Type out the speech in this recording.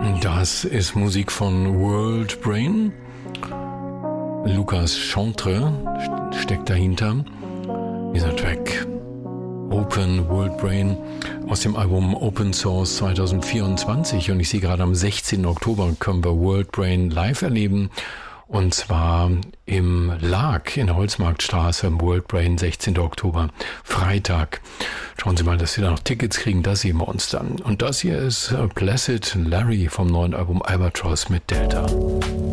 Das ist Musik von World Brain. Lucas Chantre steckt dahinter. Dieser Track Open World Brain aus dem Album Open Source 2024. Und ich sehe gerade am 16. Oktober können wir World Brain live erleben. Und zwar im LAG in der Holzmarktstraße im World Brain, 16. Oktober, Freitag. Schauen Sie mal, dass Sie da noch Tickets kriegen, das sehen wir uns dann. Und das hier ist Placid Larry vom neuen Album Albatross mit Delta.